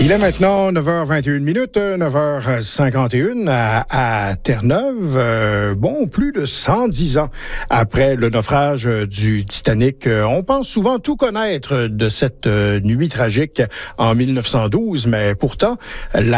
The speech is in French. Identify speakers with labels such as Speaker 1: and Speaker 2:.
Speaker 1: Il est maintenant 9h21, 9h51 à Terre-Neuve. Plus de 110 ans après le naufrage du Titanic. On pense souvent tout connaître de cette nuit tragique en 1912, mais pourtant,